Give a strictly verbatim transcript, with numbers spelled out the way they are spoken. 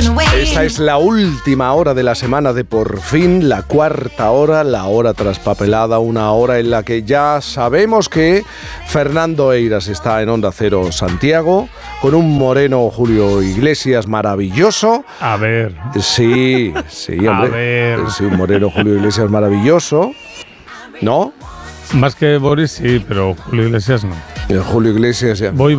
Esta es la última hora de la semana de Por Fin, la cuarta hora, la hora traspapelada, una hora en la que ya sabemos que Fernando Eiras está en Onda Cero Santiago, con un moreno Julio Iglesias maravilloso. A ver. Sí, sí, hombre. A ver. Sí, un moreno Julio Iglesias maravilloso. ¿No? Más que Boris, sí, pero Julio Iglesias no. El Julio Iglesias ya. Voy